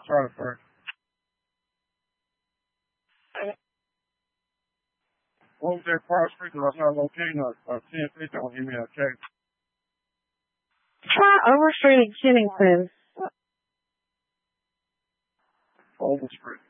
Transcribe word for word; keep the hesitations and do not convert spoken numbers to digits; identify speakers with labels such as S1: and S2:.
S1: Sorry, first. What was that cross street? Because I was not locating a, a ten fifty on M L K.
S2: Try Overstreet at Kennington.
S1: Overstreet.